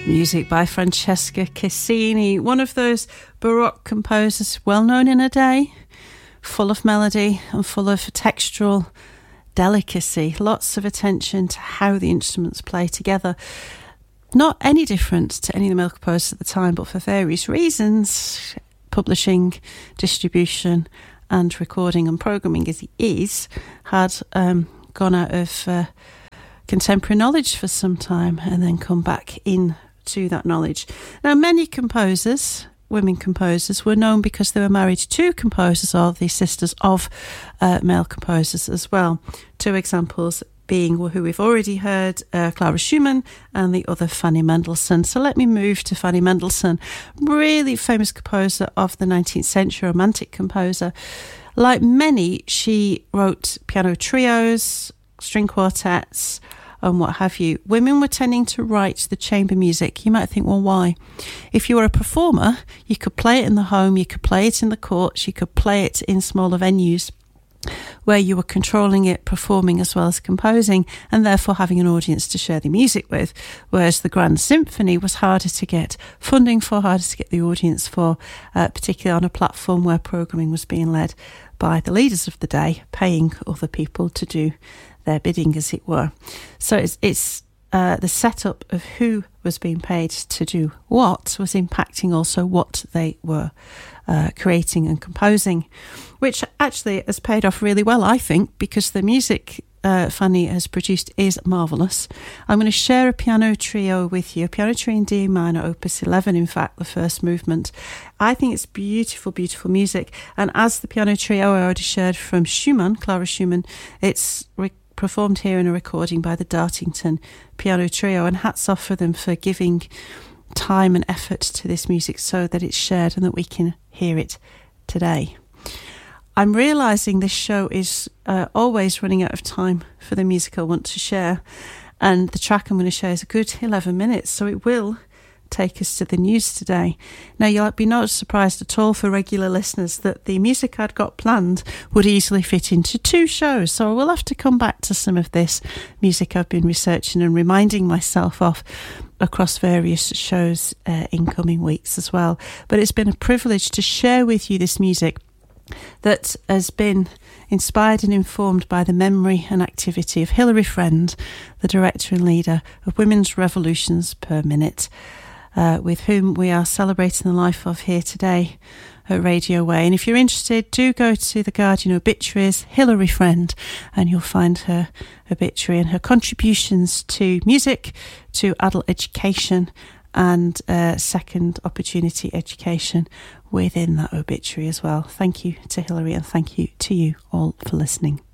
Music by Francesca Cassini, one of those Baroque composers well known in her day, full of melody and full of textural delicacy, lots of attention to how the instruments play together. Not any different to any of the male composers at the time, but for various reasons, publishing, distribution and recording and programming as he is, had gone out of contemporary knowledge for some time and then come back in to that knowledge. Now, many composers, women composers, were known because they were married to composers or the sisters of male composers as well. Two examples being who we've already heard, Clara Schumann, and the other Fanny Mendelssohn. So let me move to Fanny Mendelssohn, really famous composer of the 19th century, romantic composer. Like many, she wrote piano trios, string quartets, and what have you. Women were tending to write the chamber music. You might think, well, why? If you were a performer, you could play it in the home, you could play it in the courts, you could play it in smaller venues where you were controlling it, performing as well as composing, and therefore having an audience to share the music with. Whereas the Grand Symphony was harder to get funding for, harder to get the audience for, particularly on a platform where programming was being led by the leaders of the day, paying other people to do their bidding, as it were. So it's the setup of who was being paid to do what was impacting also what they were creating and composing, which actually has paid off really well, I think, because the music Fanny has produced is marvellous. I'm going to share a piano trio with you, a piano trio in D minor, opus 11, in fact, the first movement. I think it's beautiful, beautiful music. And as the piano trio I already shared from Schumann, Clara Schumann, it's performed here in a recording by the Dartington Piano Trio, and hats off for them for giving time and effort to this music so that it's shared and that we can hear it today. I'm realising this show is always running out of time for the music I want to share, and the track I'm going to share is a good 11 minutes, so it will take us to the news today. Now, you'll be not surprised at all for regular listeners that the music I'd got planned would easily fit into two shows, so I will have to come back to some of this music I've been researching and reminding myself of across various shows in coming weeks as well. But it's been a privilege to share with you this music that has been inspired and informed by the memory and activity of Hilary Friend, the director and leader of Women's Revolutions Per Minute, with whom we are celebrating the life of here today at Radio Way. And if you're interested, do go to the Guardian Obituaries, Hilary Friend, and you'll find her obituary and her contributions to music, to adult education and second opportunity education within that obituary as well. Thank you to Hilary, and thank you to you all for listening.